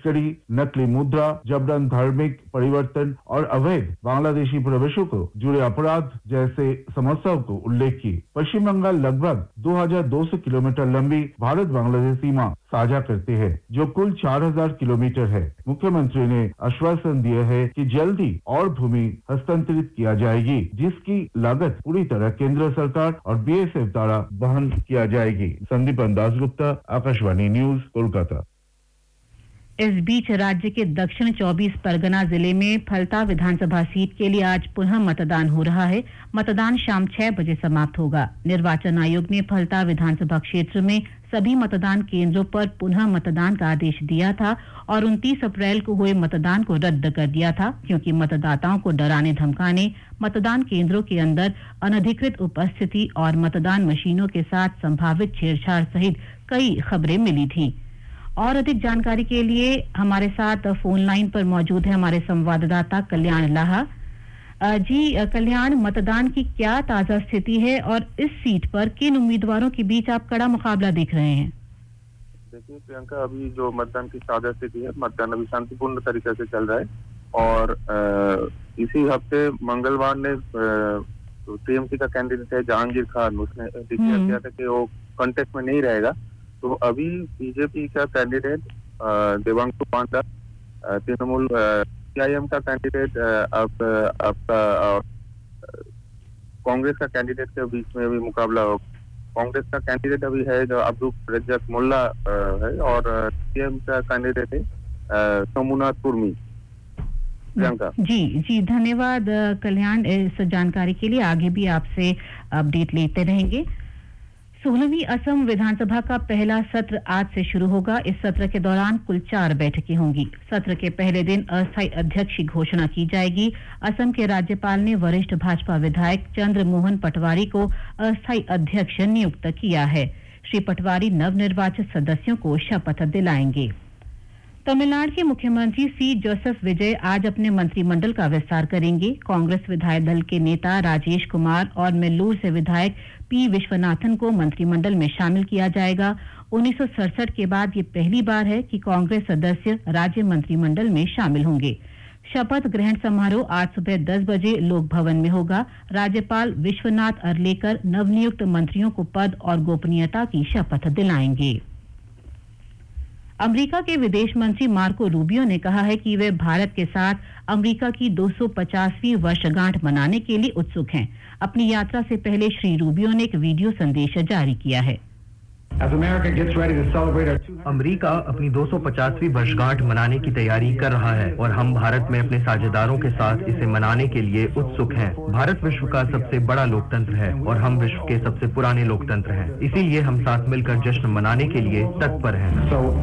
तस्करी, नकली मुद्रा, जबरन धार्मिक परिवर्तन और अवैध बांग्लादेशी प्रवेशों को जुड़े अपराध जैसे समस्याओं को उल्लेख की। पश्चिम बंगाल लगभग 2200 किलोमीटर लंबी भारत बांग्लादेश सीमा साझा करते हैं, जो कुल 4000 किलोमीटर है। मुख्यमंत्री ने आश्वासन दिया है कि जल्दी और भूमि हस्तांतरित किया जाएगी, जिसकी लागत पूरी तरह केंद्र सरकार और बीएसएफ द्वारा वहन किया जाएगी। संदीप दासगुप्ता, आकाशवाणी न्यूज, कोलकाता। इस बीच राज्य के दक्षिण 24 परगना जिले में फलता विधानसभा सीट के लिए आज पुनः मतदान हो रहा है। मतदान शाम 6 बजे समाप्त होगा। निर्वाचन आयोग ने फलता विधानसभा क्षेत्र में सभी मतदान केंद्रों पर पुनः मतदान का आदेश दिया था और 29 अप्रैल को हुए मतदान को रद्द कर दिया था, क्योंकि मतदाताओं को डराने धमकाने, मतदान केंद्रों के अंदर अनधिकृत उपस्थिति और मतदान मशीनों के साथ संभावित छेड़छाड़ सहित कई खबरें मिली थीं। और अधिक जानकारी के लिए हमारे साथ फोन लाइन पर मौजूद है हमारे संवाददाता कल्याण लाहा। जी कल्याण, मतदान की क्या ताजा स्थिति है और इस सीट पर किन उम्मीदवारों के बीच आप कड़ा मुकाबला देख रहे हैं? देखिए प्रियंका, अभी जो मतदान की ताजा स्थिति है, मतदान अभी शांतिपूर्ण तरीके से चल रहा है और इसी हफ्ते मंगलवार ने टीएमसी का कैंडिडेट है जहांगीर खान, उसने डिक्लेयर किया था कि वो कॉन्टेस्ट में नहीं रहेगा। तो अभी बीजेपी का कैंडिडेट देवांशु पांडा, तृणमूल सीआईएम का कैंडिडेट आपका कांग्रेस का कैंडिडेट के बीच में भी मुकाबला हो। कांग्रेस का कैंडिडेट अभी है जो अब्दुल रज्जाक मुल्ला है और सीएम का कैंडिडेट है सोमनाथ कुर्मी। प्रियंका जी धन्यवाद कल्याण इस जानकारी के लिए। आगे भी आपसे अपडेट लेते रहेंगे। 16वीं असम विधानसभा का पहला सत्र आज से शुरू होगा। इस सत्र के दौरान कुल 4 बैठकें होंगी। सत्र के पहले दिन अस्थायी अध्यक्ष की घोषणा की जाएगी। असम के राज्यपाल ने वरिष्ठ भाजपा विधायक चंद्र मोहन पटवारी को अस्थायी अध्यक्ष नियुक्त किया है। श्री पटवारी नवनिर्वाचित सदस्यों को शपथ दिलाएंगे। तमिलनाडु के मुख्यमंत्री सी जोसेफ विजय आज अपने मंत्रिमंडल का विस्तार करेंगे। कांग्रेस विधायक दल के नेता राजेश कुमार और मेल्लूर से विधायक पी विश्वनाथन को मंत्रिमंडल में शामिल किया जाएगा। 1967 के बाद ये पहली बार है कि कांग्रेस सदस्य राज्य मंत्रिमंडल में शामिल होंगे। शपथ ग्रहण समारोह आज सुबह 10 बजे लोक भवन में होगा। राज्यपाल विश्वनाथ अर्लेकर नवनियुक्त मंत्रियों को पद और गोपनीयता की शपथ दिलाएंगे। अमेरिका के विदेश मंत्री मार्को रूबियो ने कहा है कि वे भारत के साथ अमेरिका की 250वीं वर्षगांठ मनाने के लिए उत्सुक हैं। अपनी यात्रा से पहले श्री रूबियो ने एक वीडियो संदेश जारी किया है। अमेरिका अपनी 250वीं वर्षगांठ मनाने की तैयारी कर रहा है और हम भारत में अपने साझेदारों के साथ इसे मनाने के लिए उत्सुक हैं। भारत विश्व का सबसे बड़ा लोकतंत्र है और हम विश्व के सबसे पुराने लोकतंत्र हैं। इसीलिए हम साथ मिलकर जश्न मनाने के लिए तत्पर हैं।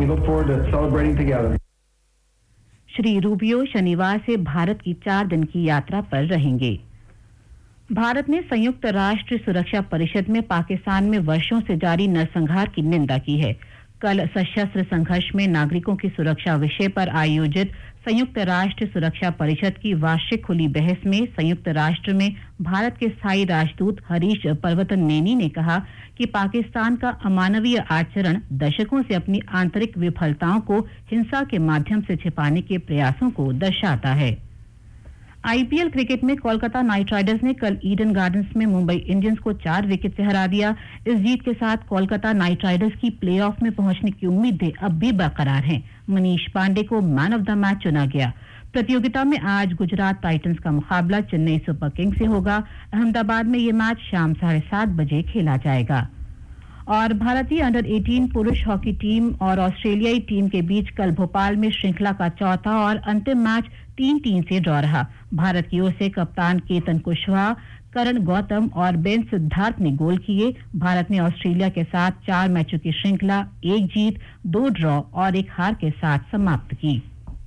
श्री रूबियो शनिवार से भारत की 4 दिन की यात्रा पर रहेंगे। भारत ने संयुक्त राष्ट्र सुरक्षा परिषद में पाकिस्तान में वर्षों से जारी नरसंहार की निंदा की है। कल सशस्त्र संघर्ष में नागरिकों की सुरक्षा विषय पर आयोजित संयुक्त राष्ट्र सुरक्षा परिषद की वार्षिक खुली बहस में संयुक्त राष्ट्र में भारत के स्थायी राजदूत हरीश पर्वतनेनी ने कहा कि पाकिस्तान का अमानवीय आचरण दशकों से अपनी आंतरिक विफलताओं को हिंसा के माध्यम से छिपाने के प्रयासों को दर्शाता है। आईपीएल क्रिकेट में कोलकाता नाइट राइडर्स ने कल ईडन गार्डन्स में मुंबई इंडियंस को 4 विकेट से हरा दिया। इस जीत के साथ कोलकाता नाइट राइडर्स की प्लेऑफ में पहुंचने की उम्मीदें अब भी बरकरार हैं। मनीष पांडे को मैन ऑफ द मैच चुना गया। प्रतियोगिता में आज गुजरात टाइटंस का मुकाबला चेन्नई सुपर किंग्स से होगा। अहमदाबाद में ये मैच शाम 7:30 बजे खेला जाएगा। और भारतीय अंडर 18 पुरुष हॉकी टीम और ऑस्ट्रेलियाई टीम के बीच कल भोपाल में श्रृंखला का चौथा और अंतिम मैच 3-3 से ड्रॉ रहा। भारत की ओर से कप्तान केतन कुशवाहा, करण गौतम और बेन सिद्धार्थ ने गोल किए। भारत ने ऑस्ट्रेलिया के साथ 4 मैचों की श्रृंखला 1 जीत, 2 ड्रॉ और 1 हार के साथ समाप्त की।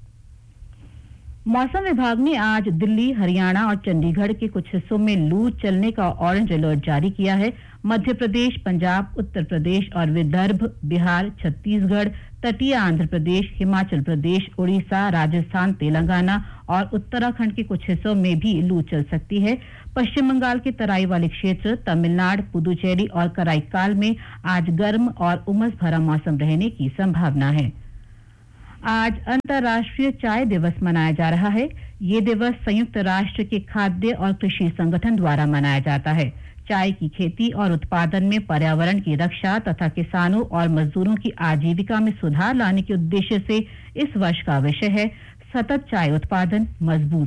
मौसम विभाग ने आज दिल्ली, हरियाणा और चंडीगढ़ के कुछ हिस्सों में लू चलने का ऑरेंज अलर्ट जारी किया है। मध्य प्रदेश, पंजाब, उत्तर प्रदेश और विदर्भ, बिहार, छत्तीसगढ़, तटीय आंध्र प्रदेश, हिमाचल प्रदेश, उड़ीसा, राजस्थान, तेलंगाना और उत्तराखंड के कुछ हिस्सों में भी लू चल सकती है। पश्चिम बंगाल के तराई वाले क्षेत्र, तमिलनाडु, पुदुचेरी और कराईकाल में आज गर्म और उमस भरा मौसम रहने की संभावना है। आज अंतर्राष्ट्रीय चाय दिवस मनाया जा रहा है। ये दिवस संयुक्त राष्ट्र के खाद्य और कृषि संगठन द्वारा मनाया जाता है। चाय की खेती और उत्पादन में पर्यावरण की रक्षा तथा किसानों और मजदूरों की आजीविका में सुधार लाने के उद्देश्य से इस वर्ष का विषय है सतत चाय उत्पादन मजबूत